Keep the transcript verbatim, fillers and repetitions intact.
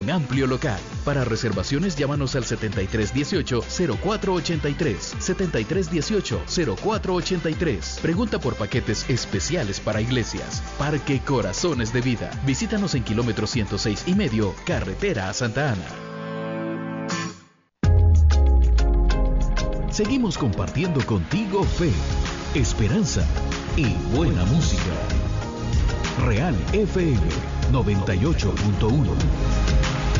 amplio local. Para reservaciones llámanos al setenta y tres dieciocho cero cuatro ochenta y tres, setenta y tres dieciocho cero cuatro ochenta y tres. Pregunta por paquetes especiales para iglesias. Parque Corazones de Vida. Visítanos en kilómetro ciento seis y medio, carretera a Santa Ana. Seguimos compartiendo contigo fe, esperanza y buena música. Real F M noventa y ocho punto uno.